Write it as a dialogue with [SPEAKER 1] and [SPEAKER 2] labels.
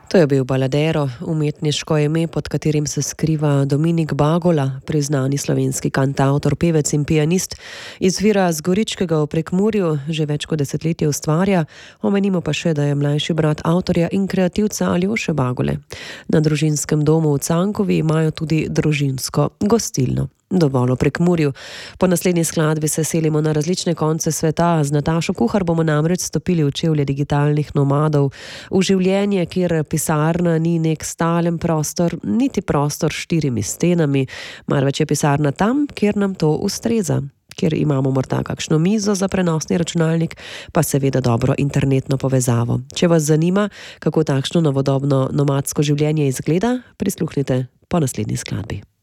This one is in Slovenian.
[SPEAKER 1] To je bil Baladero, umetniško ime, pod katerim se skriva Dominik Bagola, priznani slovenski kantavtor, pevec in pianist. Izvira z Goričkega v Prekmurju, že več kot desetletje ustvarja, omenimo pa še, da je mlajši brat avtorja in kreativca Aljoše Bagole. Na družinskem domu v Cankovi imajo tudi družinsko gostilno. Dovolj o Prekmurju. Po naslednji skladbi se selimo na različne konce sveta. Z Natašo Kuhar bomo namreč stopili v čevlje digitalnih nomadov, v življenje, kjer pisarna ni nek stalen prostor, niti prostor s 4 stenami, marveč je pisarna tam, kjer nam to ustreza. Kjer imamo morda kakšno mizo za prenosni računalnik, pa seveda dobro internetno povezavo. Če vas zanima, kako takšno novodobno nomadsko življenje izgleda, prisluhnite po naslednji skladbi.